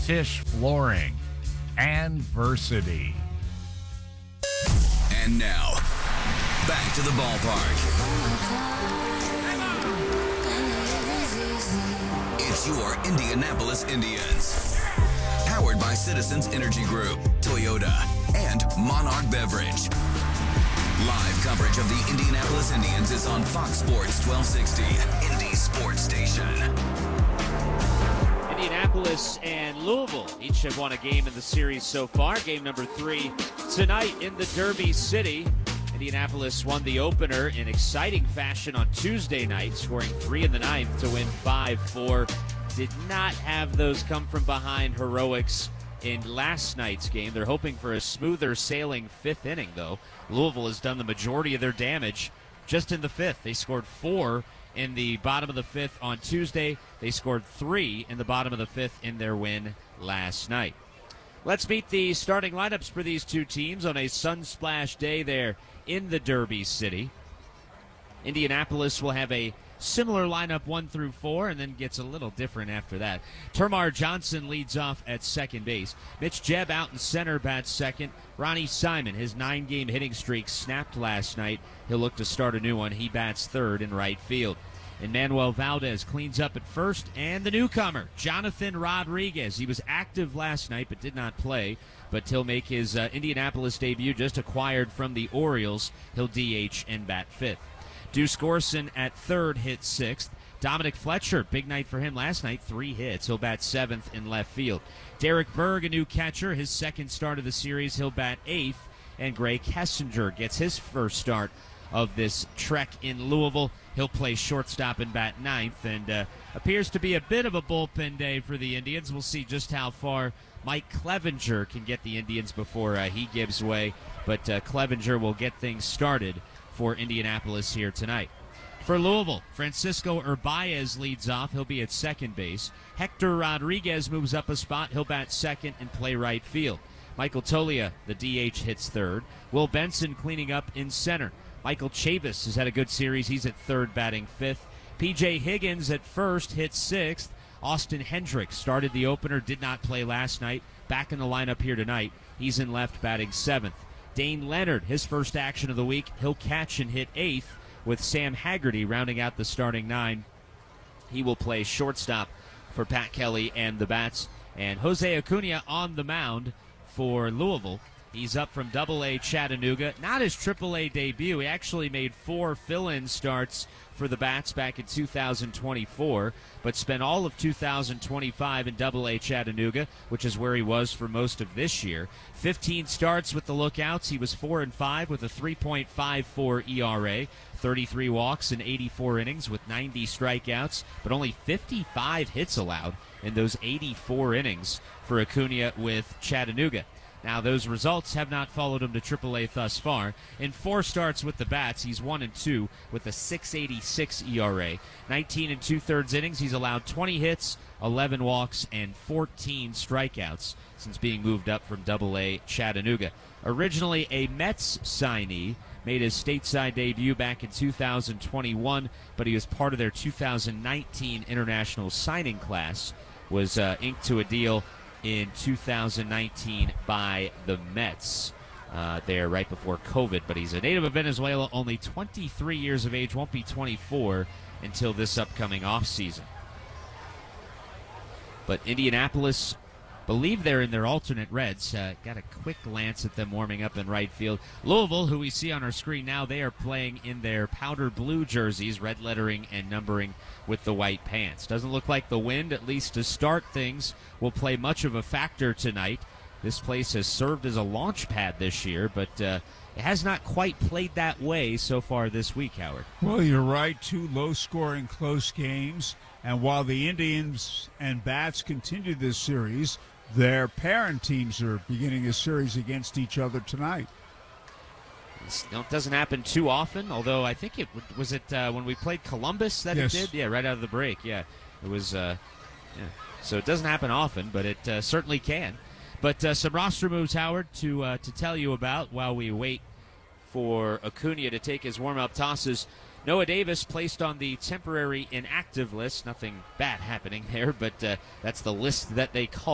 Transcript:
Tisch Flooring, and Versity. And now, back to the ballpark. It's your Indianapolis Indians. Powered by Citizens Energy Group, Toyota, and Monarch Beverage. Live coverage of the Indianapolis Indians is on Fox Sports 1260, Indy Sports Station. Indianapolis and Louisville each have won a game in the series so far. Game number 3 tonight in the Derby City. Indianapolis won the opener in exciting fashion on Tuesday night, scoring 3 in the ninth to win 5-4. Did not have those come from behind heroics in last night's game. They're hoping for a smoother sailing 5th inning, though. Louisville has done the majority of their damage just in the 5th. They scored 4 in the bottom of the 5th on Tuesday. They scored 3 in the bottom of the 5th in their win last night. Let's meet the starting lineups for these two teams on a sunsplash day there in the Derby City. Indianapolis will have a similar lineup 1 through 4 and then gets a little different after that. Termarr Johnson leads off at second base. Mitch Jebb out in center bats second. Ronnie Simon, his 9-game hitting streak snapped last night. He'll look to start a new one. He bats third in right field. And Manuel Valdez cleans up at first. And the newcomer, Jonathan Rodriguez. He was active last night but did not play. But he'll make his Indianapolis debut, just acquired from the Orioles. He'll DH and bat fifth. Deuce Gorson at third hits sixth. Dominic Fletcher, big night for him last night, 3 hits. He'll bat seventh in left field. Derek Berg, a new catcher, his second start of the series. He'll bat eighth. And Gray Kessinger gets his first start of this trek in Louisville. He'll play shortstop and bat ninth, and appears to be a bit of a bullpen day for the Indians. We'll see just how far Mike Clevenger can get the Indians before he gives way, but Clevenger will get things started for Indianapolis here tonight. For Louisville, Francisco Urbaez leads off. He'll be at second base. Hector Rodriguez moves up a spot. He'll bat second and play right field. Michael Toglia, the DH, hits third. Will Benson cleaning up in center. Michael Chavis has had a good series. He's at third, batting fifth. P.J. Higgins at first, hits sixth. Austin Hendricks started the opener, did not play last night. Back in the lineup here tonight. He's in left, batting seventh. Dane Leonard, his first action of the week. He'll catch and hit eighth, with Sam Haggerty rounding out the starting 9. He will play shortstop for Pat Kelly and the Bats. And Jose Acuna on the mound for Louisville. He's up from Double-A Chattanooga. Not his Triple-A debut. He actually made 4 fill-in starts for the Bats back in 2024, but spent all of 2025 in Double-A Chattanooga, which is where he was for most of this year. 15 starts with the Lookouts. He was 4-5 with a 3.54 ERA, 33 walks in 84 innings with 90 strikeouts, but only 55 hits allowed in those 84 innings for Acuna with Chattanooga. Now, those results have not followed him to AAA thus far. In 4 starts with the Bats, he's 1-2 with a 6.86 ERA. 19 2/3 innings, he's allowed 20 hits, 11 walks, and 14 strikeouts since being moved up from Double-A Chattanooga. Originally a Mets signee, made his stateside debut back in 2021, but he was part of their 2019 international signing class, was inked to a deal in 2019 by the Mets there right before COVID. But he's a native of Venezuela, only 23 years of age, won't be 24 until this upcoming offseason. But Indianapolis, believe they're in their alternate reds. Got a quick glance at them warming up in right field. Louisville, who we see on our screen now, they are playing in their powder blue jerseys, red lettering and numbering with the white pants. Doesn't look like the wind, at least to start things, will play much of a factor tonight. This place has served as a launch pad this year, but it has not quite played that way so far this week, Howard. Well, you're right. 2 low-scoring, close games. And while the Indians and Bats continue this series, their parent teams are beginning a series against each other tonight. It doesn't happen too often, although I think it was when we played Columbus that Yes. it did? Yeah, right out of the break. Yeah, it was. Yeah. So it doesn't happen often, but it certainly can. But some roster moves, Howard, to tell you about while we wait for Acuna to take his warm-up tosses. Noah Davis placed on the temporary inactive list. Nothing bad happening there, but that's the list that they call